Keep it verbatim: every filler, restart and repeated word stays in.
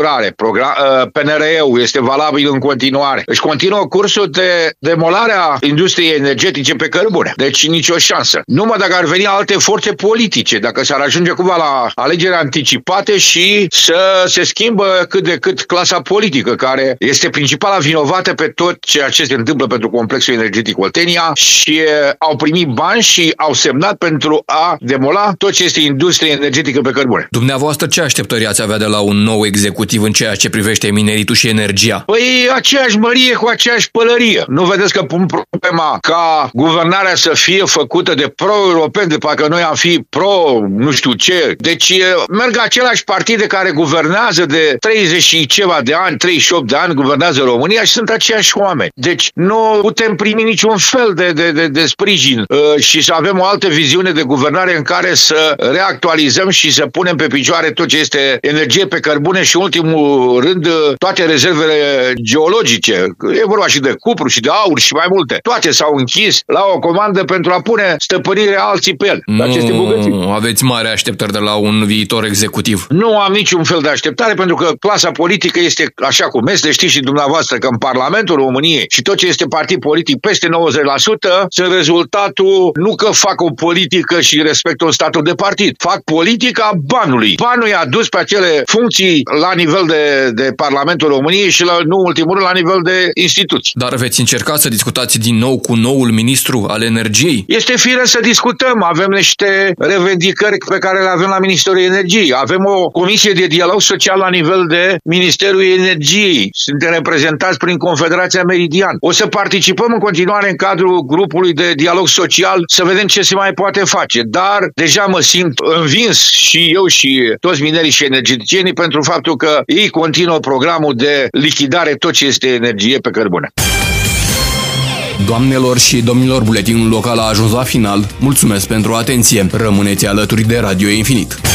P N R E-ul este valabil în continuare. Deci continuă cursul de demolare a industriei energetice pe cărbune. Deci nicio șansă. Numai dacă ar veni alte forțe politice, dacă s-ar ajunge cumva la alegeri anticipate și să se schimbă cât de cât clasa politică, care este principala vinovată pe tot ceea ce se întâmplă pentru complexul energetic Oltenia și au primit bani și au semnat pentru a demola tot ce este industrie energetică pe cărbune. Dumneavoastră ce așteptări ați avea de la un nou executiv în ceea ce privește mineritul și energia? Păi aceeași mărie cu aceeași pălărie. Nu vedeți că pun problema ca guvernarea să fie făcută de pro-europeni, de parcă noi am fi pro nu știu ce. Deci merg aceleași partide care guvernează de treizeci și ceva de ani, treizeci și opt de ani, guvernează România și sunt aceiași oameni. Deci nu putem primi niciun fel de, de, de, de sprijin uh, și să avem o altă viziune de guvernare în care să reactualizăm și să punem pe picioare tot ce este energie pe cărbune și, în ultimul rând, toate rezervele geologice. E vorba și de cupru și de aur și mai multe. Toate s-au închis la o comandă pentru a pune stăpânire alții pe el. Nu aveți mare așteptări de la un viitor executiv? Nu am niciun fel de așteptare, pentru că clasa politică este așa cum este. Știți și dumneavoastră că în Parlamentul României și tot ce este partid politic, peste nouăzeci la sută sunt rezultatul, nu că fac o politică și respectă un statut de partid, fac politica banului. Banul i-a dus pe acele funcții la nivel de, de Parlamentul României și, la, nu ultimul rând, la nivel de instituții. Dar veți încerca să discutați din nou cu noul ministru al energiei? Este firesc să discutăm. Avem niște revendicări pe care le avem la Ministerul Energiei. Avem o comisie de dialog social la nivel de Ministerul Energiei. Suntem reprezentați prin Confederația Meridian. O să participăm în continuare în cadrul grupului de dialog social să vedem ce se mai poate face. Dar deja mă simt învins și eu și toți minerii și energeticienii pentru faptul că ei continuă programul de lichidare tot ce este energie pe cărbune. Doamnelor și domnilor, buletinul local a ajuns la final. Mulțumesc pentru atenție. Rămâneți alături de Radio Infinit.